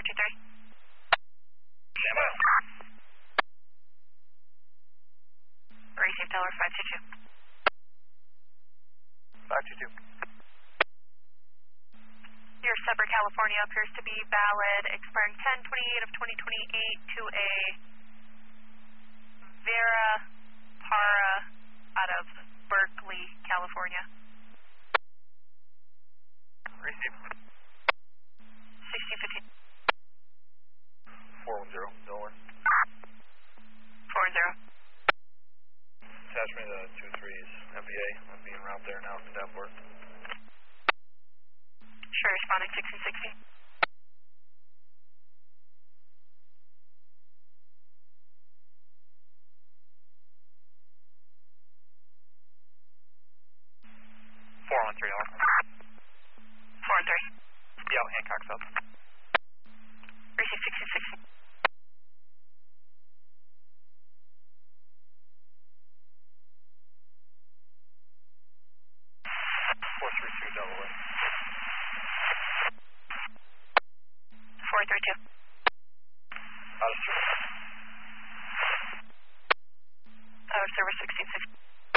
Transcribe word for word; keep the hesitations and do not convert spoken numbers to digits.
two three. Stand by. Receive Tower five two two. five two two. Your Semper California appears to be valid, expiring ten twenty-eight of twenty twenty-eight to a Vera Para out of Berkeley, California. Receive. sixty fifteen. four one zero, Delaware. four one zero. Attach me to two threes, M B A. I'm being route there now to Davenport. Sure, responding sixteen sixty. four one three, over. four one three. Yeah, Hancock's up. Receive sixteen sixty. four three two, Delaware. four three two. Out of two.